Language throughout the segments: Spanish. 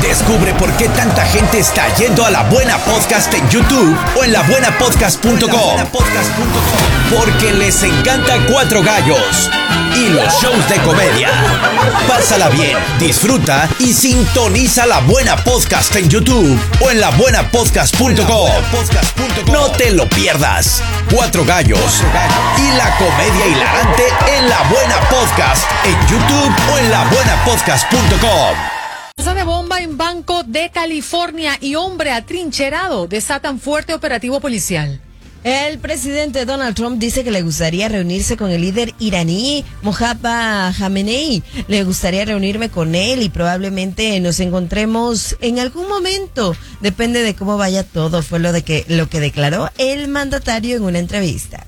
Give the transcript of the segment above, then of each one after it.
Descubre por qué tanta gente está yendo a La Buena Podcast en YouTube o en labuenapodcast.com. Porque les encanta Cuatro Gallos y los shows de comedia. Pásala bien, disfruta y sintoniza La Buena Podcast en YouTube o en labuenapodcast.com. No te lo pierdas. Cuatro Gallos y la comedia hilarante en La Buena Podcast en YouTube o en labuenapodcast.com. De bomba en Banco de California y hombre atrincherado desatan fuerte operativo policial. El presidente Donald Trump dice que le gustaría reunirse con el líder iraní Mohammad Khamenei. Le gustaría reunirme con él y probablemente nos encontremos en algún momento. Depende de cómo vaya todo, fue lo que declaró el mandatario en una entrevista.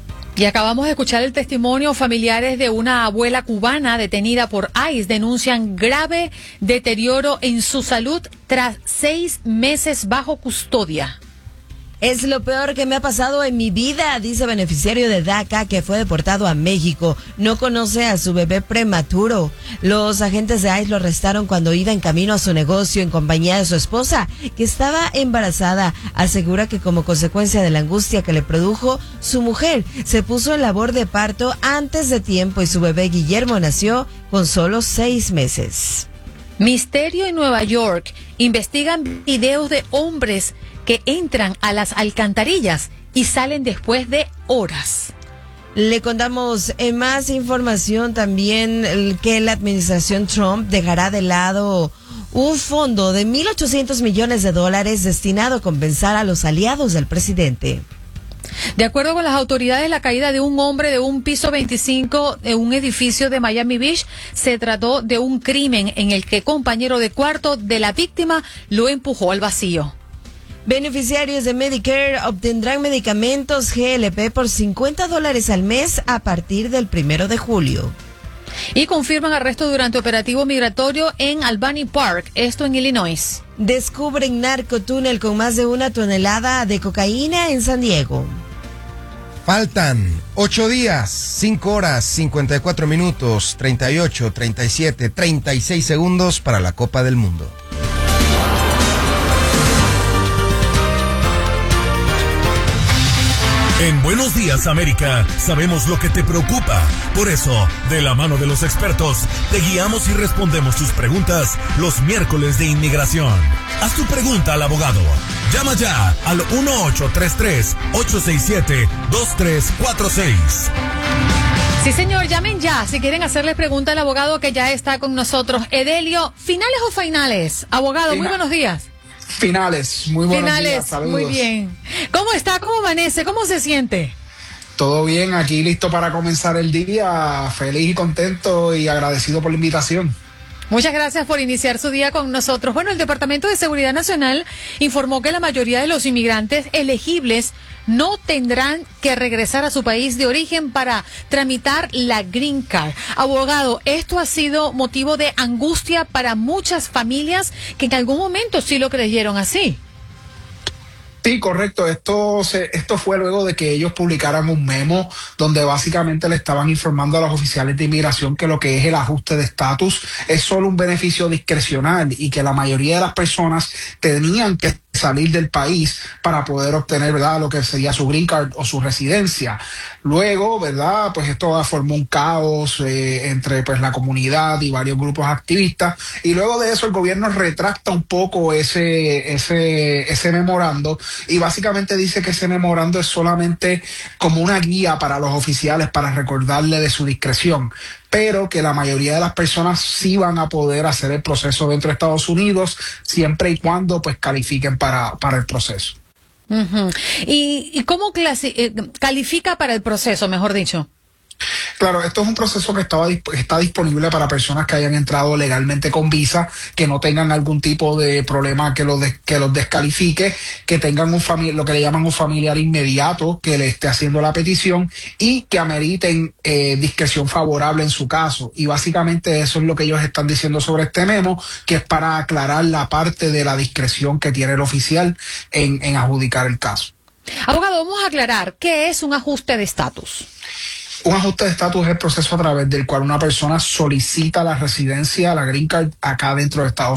Y acabamos de escuchar el testimonio. Familiares de una abuela cubana detenida por ICE denuncian grave deterioro en su salud tras 6 meses bajo custodia. Es lo peor que me ha pasado en mi vida, dice beneficiario de DACA que fue deportado a México. No conoce a su bebé prematuro. Los agentes de ICE lo arrestaron cuando iba en camino a su negocio en compañía de su esposa, que estaba embarazada. Asegura que como consecuencia de la angustia que le produjo su mujer, se puso en labor de parto antes de tiempo y su bebé Guillermo nació con solo 6 meses. Misterio en Nueva York. Investigan videos de hombres que entran a las alcantarillas y salen después de horas. Le contamos en más información también que la administración Trump dejará de lado un fondo de $1.800 millones destinado a compensar a los aliados del presidente. De acuerdo con las autoridades, la caída de un hombre de un piso 25 de un edificio de Miami Beach se trató de un crimen en el que compañero de cuarto de la víctima lo empujó al vacío. Beneficiarios de Medicare obtendrán medicamentos GLP por $50 al mes a partir del 1 de julio. Y confirman arresto durante operativo migratorio en Albany Park, esto en Illinois. Descubren narcotúnel con más de 1 tonelada de cocaína en San Diego. Faltan 8 días, 5 horas, 54 minutos, 38, 37, 36 segundos para la Copa del Mundo. En Buenos Días, América, sabemos lo que te preocupa. Por eso, de la mano de los expertos, te guiamos y respondemos tus preguntas los miércoles de inmigración. Haz tu pregunta al abogado. Llama ya al 1-833-867-2346. Sí, señor, llamen ya si quieren hacerle pregunta al abogado que ya está con nosotros. Edelio, ¿finales o finales? Abogado, muy buenos días. Finales, muy buenos días, saludos. Muy bien. ¿Cómo está? ¿Cómo amanece? ¿Cómo se siente? Todo bien, aquí listo para comenzar el día, feliz y contento y agradecido por la invitación. Muchas gracias por iniciar su día con nosotros. Bueno, el Departamento de Seguridad Nacional informó que la mayoría de los inmigrantes elegibles no tendrán que regresar a su país de origen para tramitar la Green Card. Abogado, esto ha sido motivo de angustia para muchas familias que en algún momento sí lo creyeron así. Sí, correcto. Esto fue luego de que ellos publicaran un memo donde básicamente le estaban informando a los oficiales de inmigración que lo que es el ajuste de estatus es solo un beneficio discrecional y que la mayoría de las personas tenían que salir del país para poder obtener, ¿verdad?, lo que sería su green card o su residencia. Luego, ¿verdad?, pues esto formó un caos entre pues la comunidad y varios grupos activistas, y luego de eso el gobierno retracta un poco ese memorando y básicamente dice que ese memorando es solamente como una guía para los oficiales para recordarle de su discreción, pero que la mayoría de las personas sí van a poder hacer el proceso dentro de Estados Unidos siempre y cuando pues califiquen para el proceso. Uh-huh. ¿Y cómo califica para el proceso, mejor dicho? Claro, esto es un proceso que está disponible para personas que hayan entrado legalmente con visa, que no tengan algún tipo de problema que los descalifique, que tengan lo que le llaman un familiar inmediato que le esté haciendo la petición y que ameriten discreción favorable en su caso. Y básicamente eso es lo que ellos están diciendo sobre este memo, que es para aclarar la parte de la discreción que tiene el oficial en adjudicar el caso. Abogado, vamos a aclarar, ¿qué es un ajuste de estatus? Un ajuste de estatus es el proceso a través del cual una persona solicita la residencia, la Green Card, acá dentro de Estados